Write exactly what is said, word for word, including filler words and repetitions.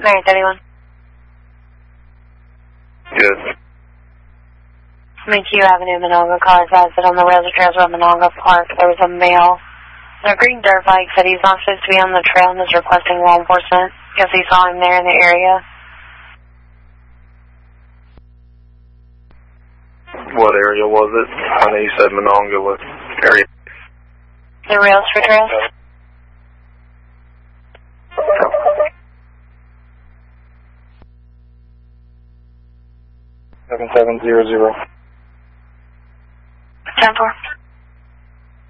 Mary thirty-one. Good. McHugh Avenue, Monongah. Car advised that on the rails of trails around Monongah Park, there was a male on a green dirt bike that he's not supposed to be on the trail and is requesting law enforcement because he saw him there in the area. What area was it? I know you said Monongah. What area? The rails for trails? Seven seven zero zero. ten four.